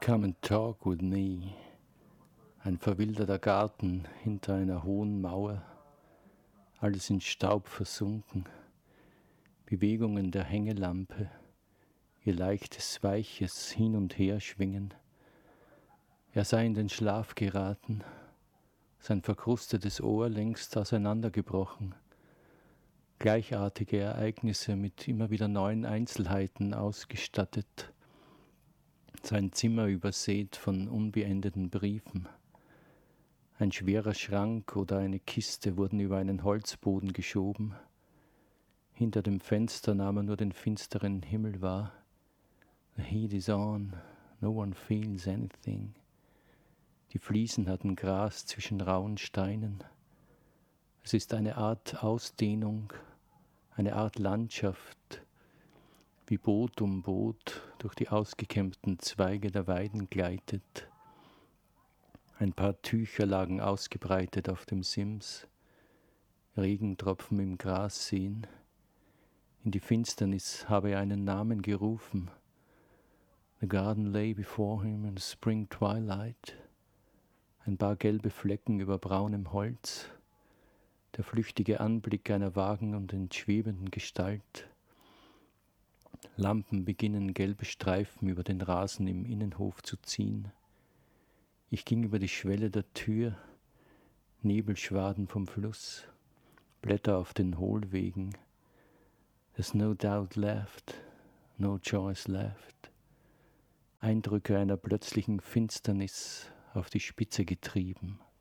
Come and talk with me. Ein verwilderter Garten hinter einer hohen Mauer, alles in Staub versunken, Bewegungen der Hängelampe, ihr leichtes, weiches Hin- und Herschwingen. Er sei in den Schlaf geraten, sein verkrustetes Ohr längst auseinandergebrochen, gleichartige Ereignisse mit immer wieder neuen Einzelheiten ausgestattet, sein Zimmer übersät von unbeendeten Briefen. Ein schwerer Schrank oder eine Kiste wurden über einen Holzboden geschoben. Hinter dem Fenster nahm er nur den finsteren Himmel wahr. The heat is on, no one feels anything. Die Fliesen hatten Gras zwischen rauen Steinen. Es ist eine Art Ausdehnung, eine Art Landschaft, wie Boot um Boot durch die ausgekämmten Zweige der Weiden gleitet. Ein paar Tücher lagen ausgebreitet auf dem Sims, Regentropfen im Gras sehen. In die Finsternis habe er einen Namen gerufen. The garden lay before him in the spring twilight. Ein paar gelbe Flecken über braunem Holz, der flüchtige Anblick einer vagenden und schwebenden Gestalt. Lampen beginnen gelbe Streifen über den Rasen im Innenhof zu ziehen. Ich ging über die Schwelle der Tür, Nebelschwaden vom Fluss, Blätter auf den Hohlwegen. There's no doubt left, no choice left. Eindrücke einer plötzlichen Finsternis auf die Spitze getrieben.